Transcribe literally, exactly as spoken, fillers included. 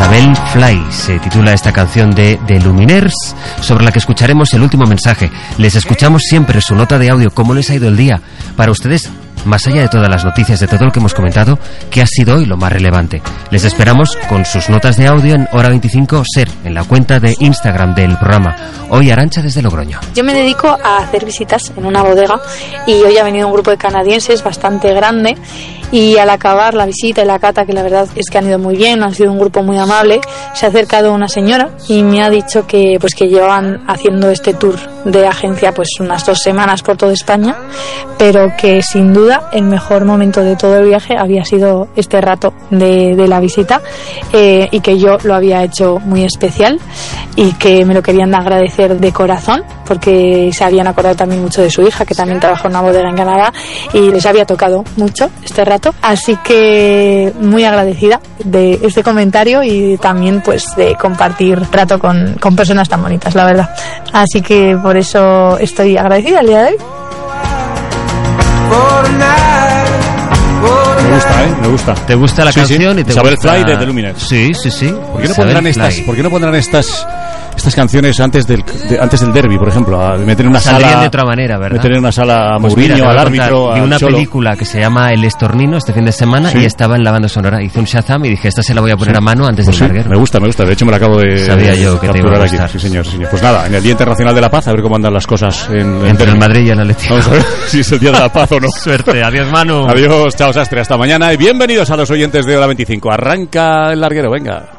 Isabel Fly se titula esta canción de The Lumineers, sobre la que escucharemos el último mensaje. Les escuchamos siempre su nota de audio. ¿Cómo les ha ido el día? Para ustedes, más allá de todas las noticias, de todo lo que hemos comentado, ¿qué ha sido hoy lo más relevante? Les esperamos con sus notas de audio en Hora veinticinco Ser, en la cuenta de Instagram del programa. Hoy Arantxa desde Logroño. Yo me dedico a hacer visitas en una bodega y hoy ha venido un grupo de canadienses bastante grande, y al acabar la visita y la cata, que la verdad es que han ido muy bien, han sido un grupo muy amable, se ha acercado una señora y me ha dicho que pues que llevaban haciendo este tour de agencia pues unas dos semanas por toda España, pero que sin duda el mejor momento de todo el viaje había sido este rato de, de la visita, eh, y que yo lo había hecho muy especial y que me lo querían agradecer de corazón, porque se habían acordado también mucho de su hija, que también trabaja en una bodega en Canadá, y les había tocado mucho este rato. Así que muy agradecida de este comentario y también pues de compartir rato con, con personas tan bonitas, la verdad. Así que por eso estoy agradecida el día de hoy. Me gusta, ¿eh? Me gusta. ¿Te gusta la sí, canción? Sí. Y te Isabel gusta... Fly de The Lumineers. Sí, sí, sí. ¿Por qué no Isabel pondrán estas, Fly. ¿por qué no pondrán estas estas canciones antes del de, antes del derbi, por ejemplo? A meter en una Saldrían sala de otra manera, ¿verdad? Meter en una sala a Pues Mourinho, mira, al te voy a árbitro, contar. Vi al una Cholo. película que se llama El Estornino este fin de semana, ¿Sí? Y estaba en la banda sonora. Hice un Shazam y dije, esta se la voy a poner Sí. a mano antes Pues del sí, larguero. me gusta, me gusta. De hecho, me la acabo de Sabía yo que te iba a capturar gustar. aquí. Sí, señor, sí, señor. Pues nada, en el Día Internacional de la Paz, a ver cómo andan las cosas en, en Entre derbi. el Madrid y el Atlético. Vamos a ver si es el Día de la Paz o no. Suerte, adiós, Manu. Adiós, chao, Sastre, hasta mañana y bienvenidos a los oyentes de Hora veinticinco. Arranca el larguero, venga.